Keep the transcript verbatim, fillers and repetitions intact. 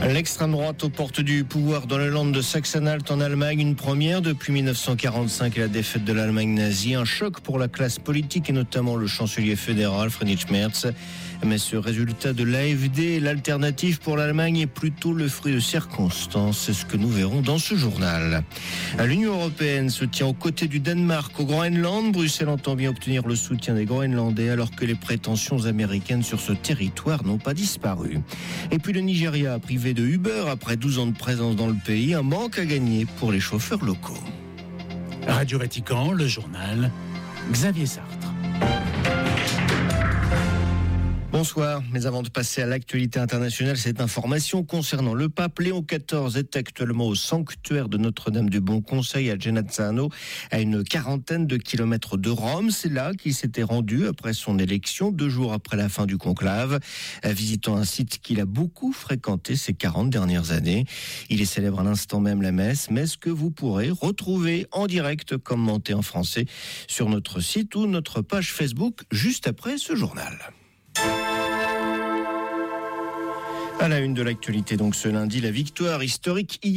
L'extrême droite aux portes du pouvoir dans le land de Saxe-Anhalt en Allemagne, une première depuis mille neuf cent quarante-cinq et la défaite de l'Allemagne nazie, un choc pour la classe politique et notamment le chancelier fédéral Friedrich Merz. Mais ce résultat de l'A F D, l'alternative pour l'Allemagne, est plutôt le fruit de circonstances. C'est ce que nous verrons dans ce journal. L'Union européenne se tient aux côtés du Danemark au Groenland. Bruxelles entend bien obtenir le soutien des Groenlandais alors que les prétentions américaines sur ce territoire n'ont pas disparu. Et puis le Nigeria, privé de Uber après douze ans de présence dans le pays, un manque à gagner pour les chauffeurs locaux. Radio Vatican, le journal, Xavier Sartre. Bonsoir, mais avant de passer à l'actualité internationale, cette information concernant le pape Léon quatorze est actuellement au sanctuaire de Notre-Dame du Bon Conseil à Genazzano, à une quarantaine de kilomètres de Rome. C'est là qu'il s'était rendu après son élection, deux jours après la fin du conclave, visitant un site qu'il a beaucoup fréquenté ces quarante dernières années. Il y célèbre à l'instant même la messe, messe que vous pourrez retrouver en direct commentée en français sur notre site ou notre page Facebook juste après ce journal. À la une de l'actualité, donc ce lundi, la victoire historique hier.